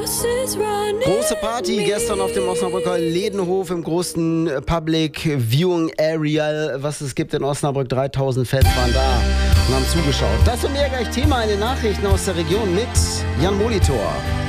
Große Party gestern auf dem Osnabrücker Ledenhof im großen Public Viewing Area, was es gibt in Osnabrück. 3000 Fans waren da und haben zugeschaut. Das und mehr gleich Thema in den Nachrichten aus der Region mit Jan Molitor.